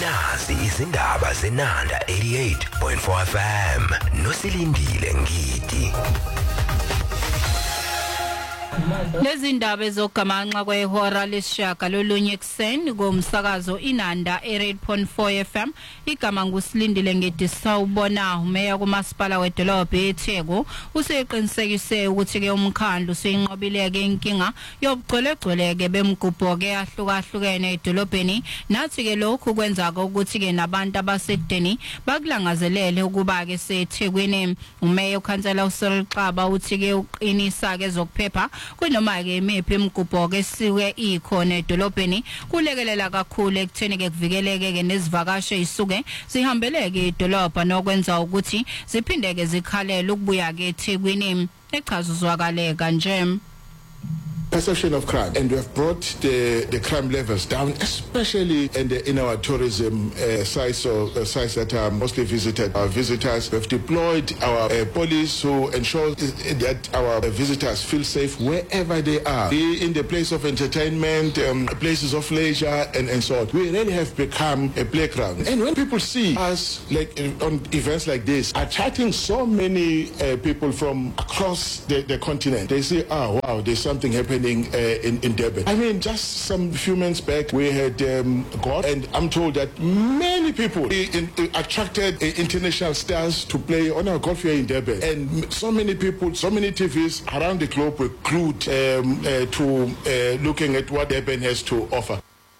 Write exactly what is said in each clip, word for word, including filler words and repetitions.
Nazi izindaba zenanda eighty-eight point four F M nosilindile ngidi. Lezi ndaba ezogamanxa kwehora lesishaka lolunye ekseni ngomsakazo inanda eighty-eight point four F M igama ngusilindile ngidi. Sawubona umeya kumasipala wedolobha eTheku useqinisekise ukuthi ke umkhandlu seyinqobileke inkinga yobugcwelegcweleke bemgubho ke ahlukahlukene edolobheni, nathi ke lokhu kwenza ukuthi ke nabantu abasedeni bakulangazelele ukuba ke seThekwini. Umeya ukhansela uSiril Xaba uthi ke uqinisa ke zokuphepha kunoma ke imiphi imigubho ke siwe ikhona edolobheni kulekelela kakhulu ekutheni ke kuvikeleke ke nezivakashe isuke zihambeleke idolobha nokwenza ukuthi ziphindeke zikhalela ukubuya ke eThekwini. Echazuzwakale kanje perception of crime, and we have brought the, the crime levels down, especially in, the, in our tourism uh, sites or uh, sites that are mostly visited. Our visitors, we have deployed our uh, police to ensure that our visitors feel safe wherever they are, be in the place of entertainment, um, places of leisure, and, and so on. We really have become a playground. And when people see us like on events like this, attracting so many uh, people from across the, the continent, they say, oh wow, there's something happening Uh, in, in Durban. I mean, just some few months back, we had um, got, and I'm told that many people in, in, attracted uh, international stars to play on our golf here in Durban. And so many people, so many T Vs around the globe were glued um, uh, to uh, looking at what Durban has to offer.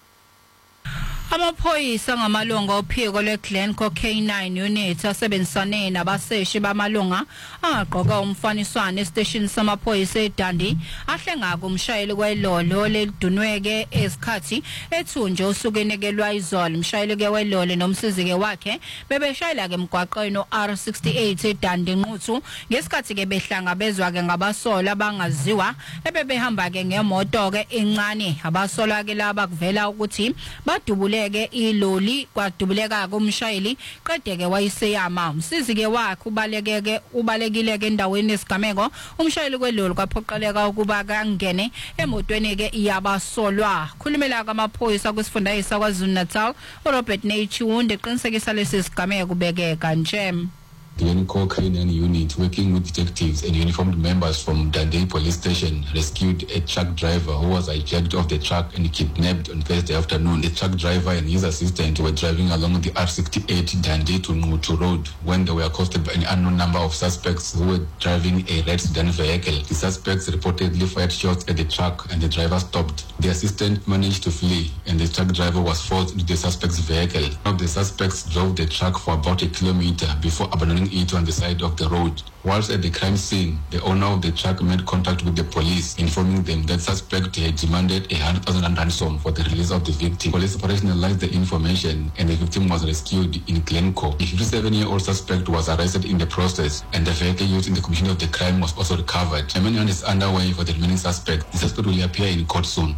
Amaphoyisa ngamalunga ophiko leGlencoe K nine unit asebenzisane nabaseshi bamalunga aqoka umfaniswano estation samaphoyisa eDandi ahlenga kumshayeli kwelolo ledunweke esikhathi ethunje osukenekelwa izolo. Umshayeli ke welolo nomsizike wakhe bebeshayela ke emgwaqweni R sixty-eight eDandi Nquthu ngesikhathi ke behlangabezwa ke ngabasola abangaziwa ebebehamba ke ngemoto ke encane. Abasola ke laba kuvela ukuthi badubule ke iloli kwadubuleka kumshayeli qede ke wayiseyama. Umsizi ke wakhe ubalekeke ubalekile ke endaweni esigameko. Umshayeli kweloli kwaphoqeleka ukuba kangene emotweni ke iyabasolwa. Khulumela kamaphoyisa kwisifundazwe kwaZulu-Natal uRobert Nechiwunde eqinisekisa lesi sigameko kubekeka nje. Glencoe K nine unit, working with detectives and uniformed members from Dundee Police Station, rescued a truck driver who was hijacked off the truck and kidnapped on Thursday afternoon. The truck driver and his assistant were driving along the R sixty-eight Dundee to Nquthu Road when they were accosted by an unknown number of suspects who were driving a red sedan vehicle. The suspects reportedly fired shots at the truck and the driver stopped. The assistant managed to flee and the truck driver was forced into the suspect's vehicle. One of the suspects drove the truck for about a kilometer before abandoning it on the side of the road. Whilst at the crime scene, the owner of the truck made contact with the police, informing them that suspect had demanded a hundred thousand ransom for the release of the victim. Police operationalized the information and the victim was rescued in Glencoe. The fifty-seven-year-old suspect was arrested in the process and the vehicle used in the commission of the crime was also recovered. A manhunt is underway for the remaining suspect. The suspect will appear in court soon.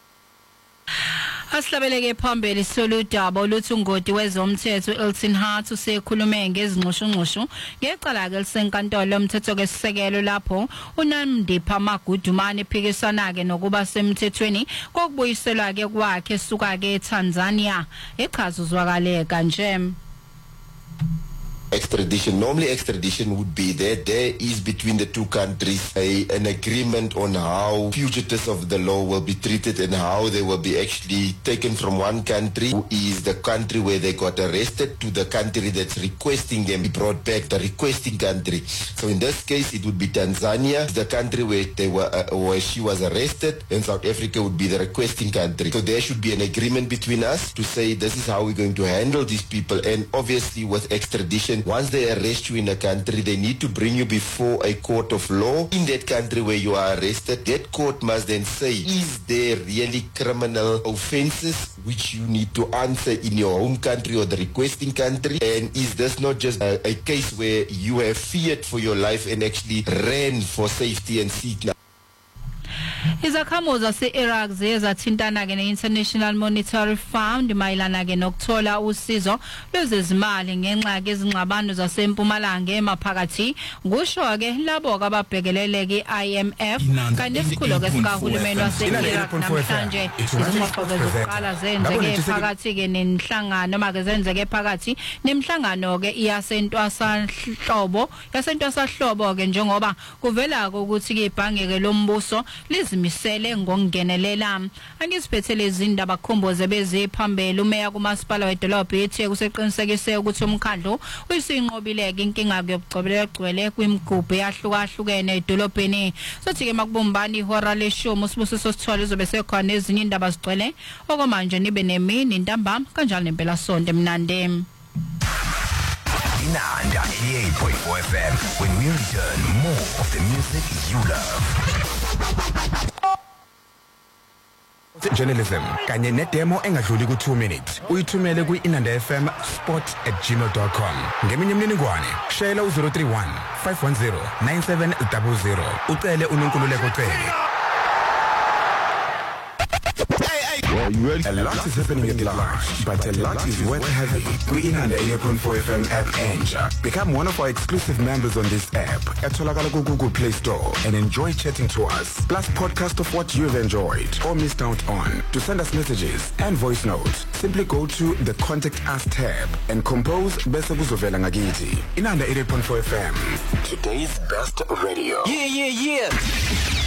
Aslabeleke phambili soludaba oluthi ungodi wezomthetho Elton Hart usekhulume ngezinxushunxushu ngecala ke lisenkantolo lomthetho ke sisekelo lapho uNamdipha Magudumane ephikisana ke nokuba semthethweni kokubuyiselwa ke kwakhe suka ke eTanzania. Echazuzwakale kanje. Extradition. Normally extradition would be that there is between the two countries a, an agreement on how fugitives of the law will be treated and how they will be actually taken from one country, who is the country where they got arrested, to the country that's requesting them be brought back, the requesting country. So in this case it would be Tanzania, the country where they were uh, where she was arrested, and South Africa would be the requesting country. So there should be an agreement between us to say this is how we're going to handle these people. And obviously with extradition, once they arrest you in a country, they need to bring you before a court of law in that country where you are arrested. That court must then say, is there really criminal offenses which you need to answer in your home country or the requesting country? And is this not just a, a case where you have feared for your life and actually ran for safety and seek now? Izakhamuzi zase-Iraq ziye zathintana ke ne-International Monetary Fund mayelana ke nokuthola usizo lwezezimali ngenxa yezingxabano zasempumalanga emaphakathi kusho ke labo ababhekelele I M F kanti isikhulu ke sikahulumeni wase-Iraq namhlanje izingxoxo zokuqala zenzeke phakathi ke nenhlangano noma ke zenzeke phakathi nemhlangano ke iyasentwasahlobo yasentwasahlobo ke njengoba kuvela ukuthi ke ibhange ke lombuso lizimisele ngokungenelela angisiphethe izindaba khomboze beziphambili umeya kumasipala wedolobha ethi kuseqinisekise ukuthi umkhandlu uyisinqobile ke inkinga yokucobela egcwele kwimigubho yahlukahlukene edolobheni sothi ke makubumbani ihora leshumi usibusiso sithole izobe sekhona ezinye indaba zigcwele okwamanje nibe nemini ntambama kanjalo nempela sonke emnandi Inanda eighty-eight point four F M. When we return, more of the music you love. Journalism kanye nedemo engadluli ku two minutes uyithumele ku inanda f m sport at gmail dot com ngeminye imininingwane shayela u zero three one five one zero nine seven zero zero ucele uNonkululeko Cele. Well, you really, a lot is happening at large, but a lot is worth having. We in the eighty-eight point four F M app Enja. Become one of our exclusive members on this app at Tolakala Google Play Store and enjoy chatting to us. Plus podcast of what you've enjoyed or missed out on. To send us messages and voice notes, simply go to the Contact Us tab and compose Bese Kuzovela Ngakiti. In the eighty-eight point four F M, today's best radio. Yeah, yeah, yeah.